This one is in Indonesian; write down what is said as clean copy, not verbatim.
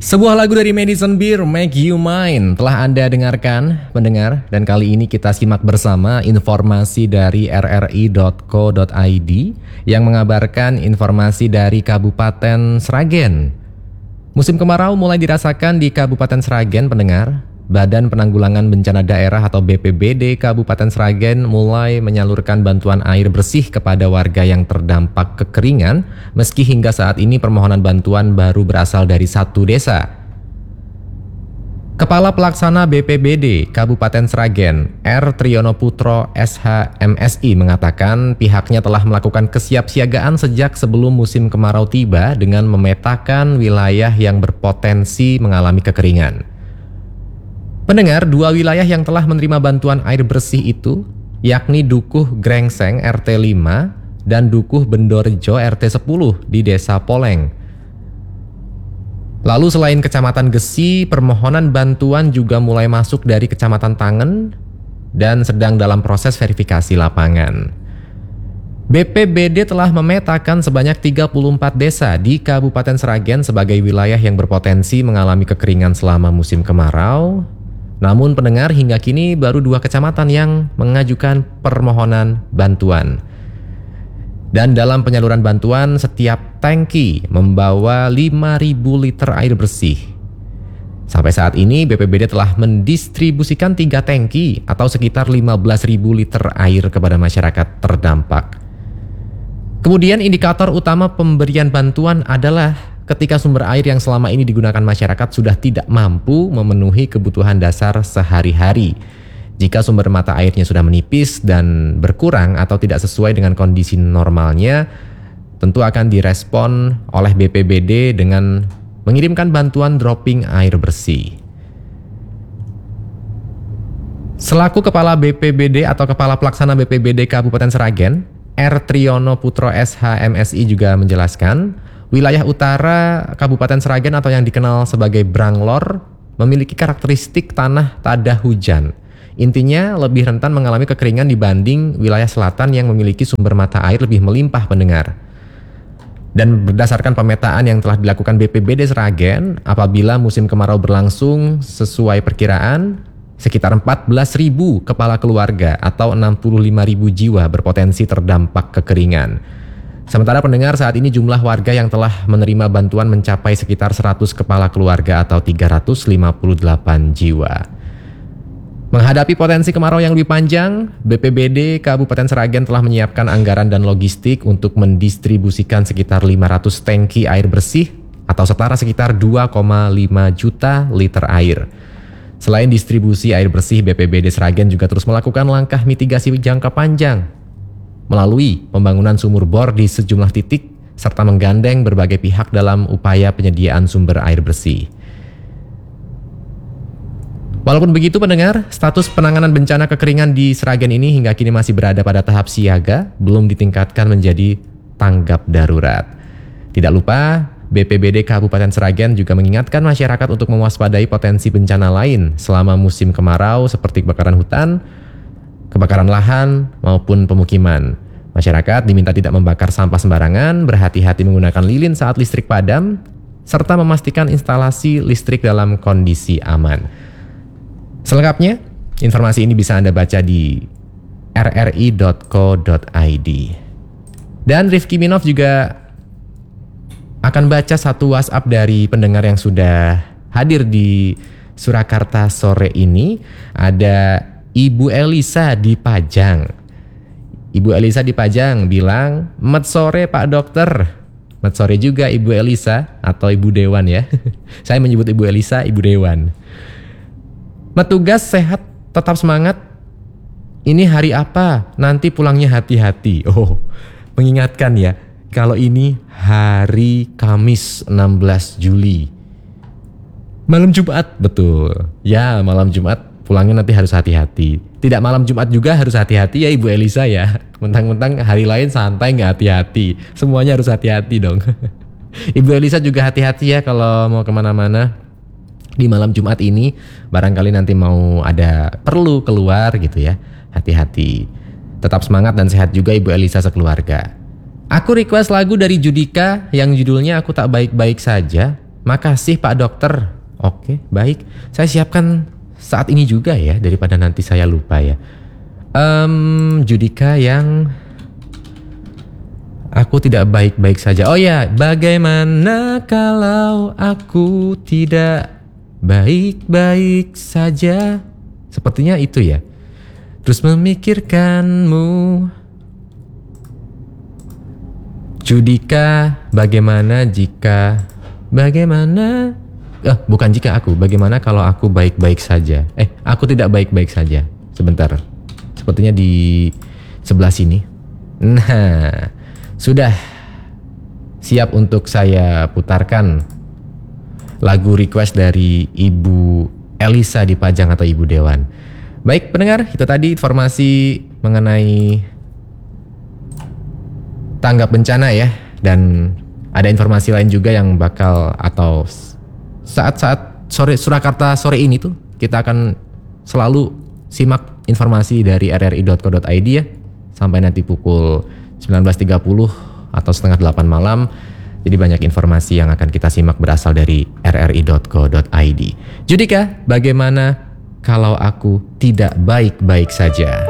Sebuah lagu dari Madison Beer, Make You Mine, telah Anda dengarkan, pendengar. Dan kali ini kita simak bersama informasi dari rri.co.id yang mengabarkan informasi dari Kabupaten Sragen. Musim kemarau mulai dirasakan di Kabupaten Sragen, pendengar. Badan Penanggulangan Bencana Daerah atau BPBD Kabupaten Sragen mulai menyalurkan bantuan air bersih kepada warga yang terdampak kekeringan, meski hingga saat ini permohonan bantuan baru berasal dari satu desa. Kepala Pelaksana BPBD Kabupaten Sragen, R. Triyono Putro SH MSI mengatakan pihaknya telah melakukan kesiapsiagaan sejak sebelum musim kemarau tiba dengan memetakan wilayah yang berpotensi mengalami kekeringan. Pendengar, dua wilayah yang telah menerima bantuan air bersih itu, yakni Dukuh Grengseng RT 5 dan Dukuh Bendorjo RT 10 di Desa Poleng. Lalu selain Kecamatan Gesi, permohonan bantuan juga mulai masuk dari Kecamatan Tangen dan sedang dalam proses verifikasi lapangan. BPBD telah memetakan sebanyak 34 desa di Kabupaten Sragen sebagai wilayah yang berpotensi mengalami kekeringan selama musim kemarau. Namun pendengar, hingga kini baru 2 kecamatan yang mengajukan permohonan bantuan. Dan dalam penyaluran bantuan, setiap tangki membawa 5.000 liter air bersih. Sampai saat ini BPBD telah mendistribusikan 3 tangki atau sekitar 15.000 liter air kepada masyarakat terdampak. Kemudian indikator utama pemberian bantuan adalah ketika sumber air yang selama ini digunakan masyarakat sudah tidak mampu memenuhi kebutuhan dasar sehari-hari. Jika sumber mata airnya sudah menipis dan berkurang atau tidak sesuai dengan kondisi normalnya, tentu akan direspon oleh BPBD dengan mengirimkan bantuan dropping air bersih. Selaku Kepala BPBD atau Kepala Pelaksana BPBD Kabupaten Sragen, R. Triyono Putro SH MSI juga menjelaskan, wilayah utara Kabupaten Sragen atau yang dikenal sebagai Branglor memiliki karakteristik tanah tada hujan. Intinya lebih rentan mengalami kekeringan dibanding wilayah selatan yang memiliki sumber mata air lebih melimpah, pendengar. Dan berdasarkan pemetaan yang telah dilakukan BPBD Sragen, apabila musim kemarau berlangsung sesuai perkiraan, sekitar 14.000 kepala keluarga atau 65.000 jiwa berpotensi terdampak kekeringan. Sementara pendengar, saat ini jumlah warga yang telah menerima bantuan mencapai sekitar 100 kepala keluarga atau 358 jiwa. Menghadapi potensi kemarau yang lebih panjang, BPBD Kabupaten Sragen telah menyiapkan anggaran dan logistik untuk mendistribusikan sekitar 500 tangki air bersih atau setara sekitar 2,5 juta liter air. Selain distribusi air bersih, BPBD Sragen juga terus melakukan langkah mitigasi jangka panjang melalui pembangunan sumur bor di sejumlah titik serta menggandeng berbagai pihak dalam upaya penyediaan sumber air bersih. Walaupun begitu pendengar, status penanganan bencana kekeringan di Sragen ini hingga kini masih berada pada tahap siaga, belum ditingkatkan menjadi tanggap darurat. Tidak lupa, BPBD Kabupaten Sragen juga mengingatkan masyarakat untuk mewaspadai potensi bencana lain selama musim kemarau seperti kebakaran hutan, kebakaran lahan, maupun pemukiman. Masyarakat diminta tidak membakar sampah sembarangan, berhati-hati menggunakan lilin saat listrik padam, serta memastikan instalasi listrik dalam kondisi aman. Selengkapnya, informasi ini bisa Anda baca di rri.co.id. Dan Rifki Minov juga akan baca satu WhatsApp dari pendengar yang sudah hadir di Surakarta sore ini. Ada Ibu Elisa di Pajang. Ibu Elisa di Pajang bilang, "Met sore Pak Dokter." Met sore juga Ibu Elisa atau Ibu Dewan ya. Saya menyebut Ibu Elisa Ibu Dewan. Met tugas sehat, tetap semangat. Ini hari apa? Nanti pulangnya hati-hati. Oh, mengingatkan ya, kalau ini hari Kamis 16 Juli. Malam Jumat, betul. Ya, malam Jumat. Pulangnya nanti harus hati-hati. Tidak malam Jumat juga harus hati-hati ya Ibu Elisa ya. Mentang-mentang hari lain santai nggak hati-hati. Semuanya harus hati-hati dong. Ibu Elisa juga hati-hati ya kalau mau kemana-mana. Di malam Jumat ini barangkali nanti mau ada perlu keluar gitu ya. Hati-hati. Tetap semangat dan sehat juga Ibu Elisa sekeluarga. Aku request lagu dari Judika yang judulnya Aku Tak Baik-Baik Saja. Makasih Pak Dokter. Oke, baik. Saya siapkan saat ini juga ya, daripada nanti saya lupa ya. Judika yang aku tidak baik-baik saja. Oh ya, bagaimana kalau aku tidak baik-baik saja? Sepertinya itu ya. Terus memikirkanmu. Judika, bagaimana bukan jika aku, bagaimana kalau aku baik-baik saja? Aku tidak baik-baik saja. Sebentar. Sepertinya di sebelah sini. Nah, sudah siap untuk saya putarkan lagu request dari Ibu Elisa di Pajang atau Ibu Dewan. Baik pendengar, itu tadi informasi mengenai tanggap bencana ya. Dan ada informasi lain juga yang bakal atau saat-saat Surakarta sore ini tuh kita akan selalu simak informasi dari rri.co.id ya. Sampai nanti pukul 19.30 atau setengah 8 malam. Jadi banyak informasi yang akan kita simak berasal dari rri.co.id. Judika, bagaimana kalau aku tidak baik-baik saja?